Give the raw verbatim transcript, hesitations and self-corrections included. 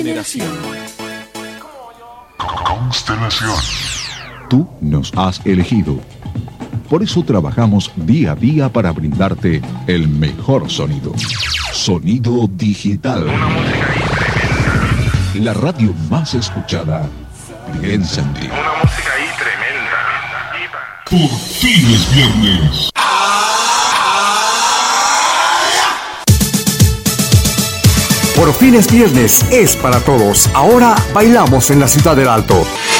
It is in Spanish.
Generación. Constelación. Tú nos has elegido. Por eso trabajamos día a día para brindarte el mejor sonido. Sonido digital. Una música ahí tremenda. La radio más escuchada. Piensa en ti. Una música ahí tremenda. Por fin es viernes. Por fin es viernes, es para todos. Ahora bailamos en la Ciudad del Alto.